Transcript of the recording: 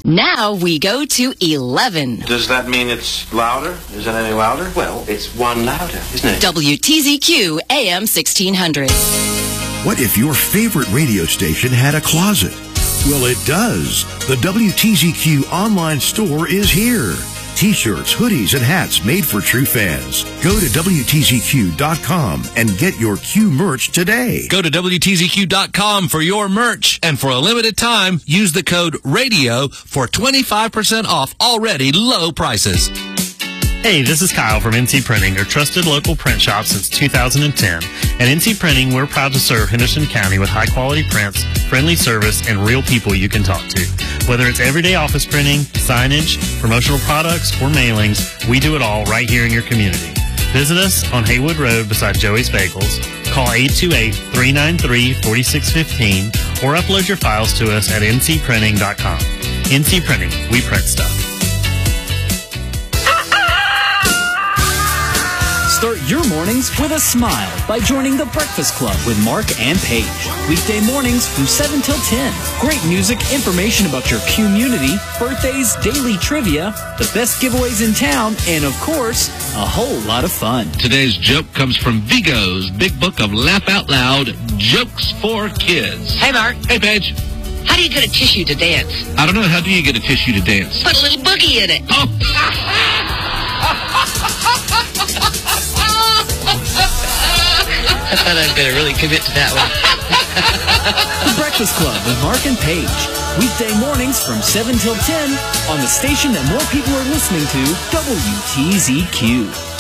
Now we go to 11. Does that mean it's louder? Is it any louder? Well, it's one louder, isn't it? WTZQ AM 1600. What if your favorite radio station had a closet? Well, it does. The WTZQ online store is here. T-shirts, hoodies, and hats made for true fans. Go to WTZQ.com and get your Q merch today. Go to WTZQ.com for your merch, and for a limited time, use the code RADIO for 25% off already low prices. Hey, this is Kyle from NC Printing, your trusted local print shop since 2010. At NC Printing, we're proud to serve Henderson County with high-quality prints, friendly service, and real people you can talk to. Whether it's everyday office printing, signage, promotional products, or mailings, we do it all right here in your community. Visit us on Haywood Road beside Joey's Bagels. Call 828-393-4615 or upload your files to us at ncprinting.com. NC Printing, we print stuff. Start your mornings with a smile by joining The Breakfast Club with Mark and Paige. Weekday mornings from 7 till 10. Great music, information about your community, birthdays, daily trivia, the best giveaways in town, and of course, a whole lot of fun. Today's joke comes from Vigo's Big Book of Laugh Out Loud Jokes for Kids. Hey, Mark. Hey, Paige. How do you get a tissue to dance? I don't know. How do you get a tissue to dance? Put a little boogie in it. Oh. I thought I'd better really commit to that one. The Breakfast Club with Mark and Paige. Weekday mornings from 7 till 10 on the station that more people are listening to, WTZQ.